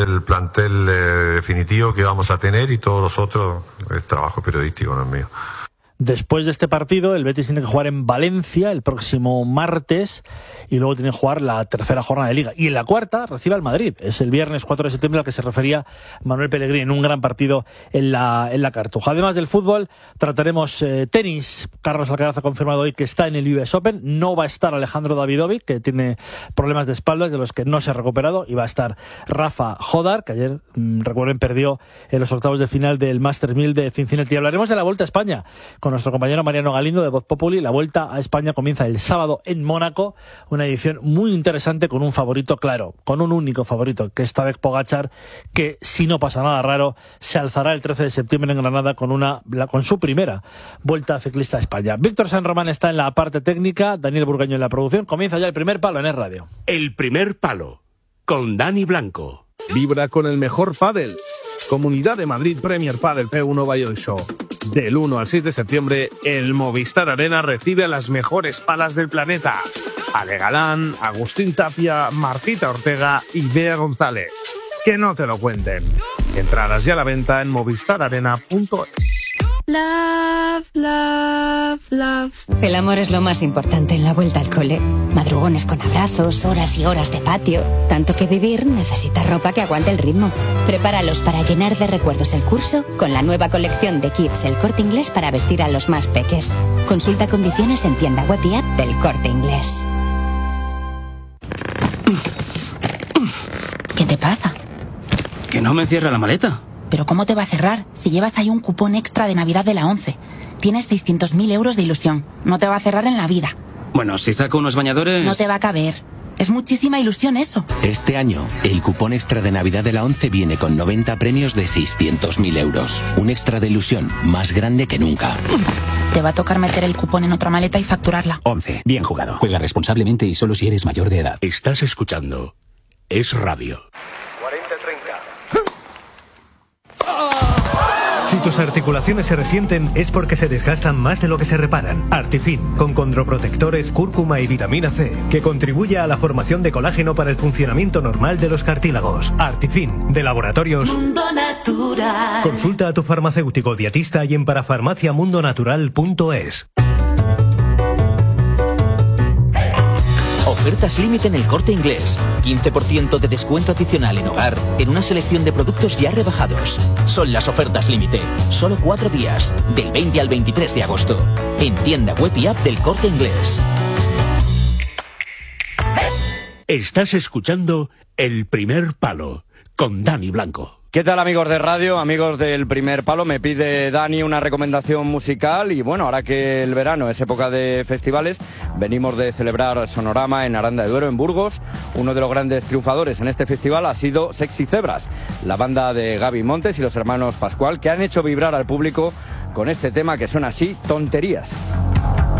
el plantel definitivo que vamos a tener, y todos los otros es trabajo periodístico, no es mío. Después de este partido, el Betis tiene que jugar en Valencia el próximo martes y luego tiene que jugar la tercera jornada de Liga. Y en la cuarta recibe al Madrid. Es el viernes 4 de septiembre al que se refería Manuel Pellegrini, en un gran partido en la Cartuja. Además del fútbol, trataremos tenis. Carlos Alcaraz ha confirmado hoy que está en el US Open. No va a estar Alejandro Davidovic, que tiene problemas de espalda de los que no se ha recuperado. Y va a estar Rafa Jodar, que ayer, recuerden, perdió en los octavos de final del Masters 1000 de Cincinnati. Hablaremos de la Vuelta a España con nuestro compañero Mariano Galindo de Voz Populi. La Vuelta a España comienza el sábado en Mónaco, una edición muy interesante con un favorito claro, con un único favorito, que es Tadej Pogačar, que si no pasa nada raro se alzará el 13 de septiembre en Granada con su primera Vuelta Ciclista a España. Víctor San Román está en la parte técnica, Daniel Burgaño en la producción. Comienza ya el primer palo en Es Radio. El primer palo con Dani Blanco. Vibra con el mejor pádel. Comunidad de Madrid Premier Padel P1 Bayonne Show. Del 1 al 6 de septiembre, el Movistar Arena recibe a las mejores palas del planeta. Ale Galán, Agustín Tapia, Martita Ortega y Bea González. Que no te lo cuenten. Entradas ya a la venta en movistararena.es. Love, love, love. El amor es lo más importante en la vuelta al cole. Madrugones con abrazos, horas y horas de patio. Tanto que vivir necesita ropa que aguante el ritmo. Prepáralos para llenar de recuerdos el curso con la nueva colección de kits El Corte Inglés para vestir a los más peques. Consulta condiciones en tienda web y app del Corte Inglés. ¿Qué te pasa? Que no me cierra la maleta. ¿Pero cómo te va a cerrar si llevas ahí un cupón extra de Navidad de la 11? Tienes 600.000 euros de ilusión. No te va a cerrar en la vida. Bueno, si saco unos bañadores... No te va a caber. Es muchísima ilusión eso. Este año, el cupón extra de Navidad de la 11 viene con 90 premios de 600.000 euros. Un extra de ilusión más grande que nunca. Te va a tocar meter el cupón en otra maleta y facturarla. 11. Bien jugado. Juega responsablemente y solo si eres mayor de edad. Estás escuchando Es Radio. Si tus articulaciones se resienten es porque se desgastan más de lo que se reparan. Artifin, con condroprotectores, cúrcuma y vitamina C, que contribuye a la formación de colágeno para el funcionamiento normal de los cartílagos. Artifin, de Laboratorios Mundo Natural. Consulta a tu farmacéutico dietista y en parafarmaciamundonatural.es. Ofertas límite en El Corte Inglés. 15% de descuento adicional en hogar en una selección de productos ya rebajados. Son las ofertas límite. Solo 4 días, del 20 al 23 de agosto. En tienda web y app del Corte Inglés. Estás escuchando El Primer Palo con Dani Blanco. ¿Qué tal, amigos de radio, amigos del Primer Palo? Me pide Dani una recomendación musical y bueno, ahora que el verano es época de festivales, venimos de celebrar Sonorama en Aranda de Duero, en Burgos. Uno de los grandes triunfadores en este festival ha sido Sexy Zebras, la banda de Gaby Montes y los hermanos Pascual, que han hecho vibrar al público con este tema que suena así, Tonterías.